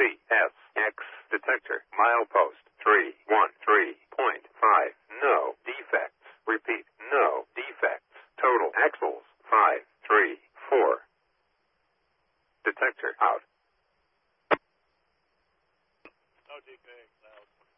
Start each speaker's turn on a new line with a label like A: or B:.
A: CSX detector. Milepost 313.5. No defects. Repeat, no defects. Total axles 534. Detector out.
B: No defects out.